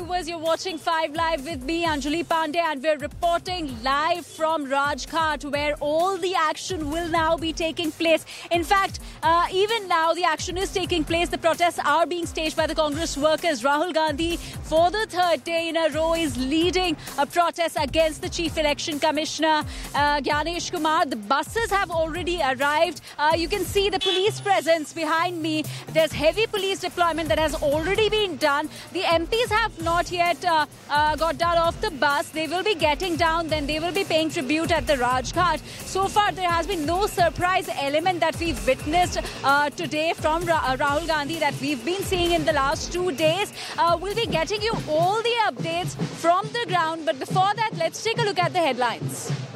viewers, you're watching 5 Live with me, Anjali Pandey, and we're reporting live from Rajghat, where all the action will now be taking place. In fact, even now the action is taking place. The protests are being staged by the Congress workers. Rahul Gandhi, for the third day in a row, is leading a protest against the Chief Election Commissioner, Gyanesh Kumar. The buses have already arrived. You can see the police presence behind me. There's heavy police deployment that has already been done. The MPs have not yet got down off the bus. They will be getting down, then they will be paying tribute at the Rajghat. So far, there has been no surprise element that we've witnessed today from Rahul Gandhi that we've been seeing in the last 2 days. We'll be getting you all the updates from the ground. But before that, let's take a look at the headlines.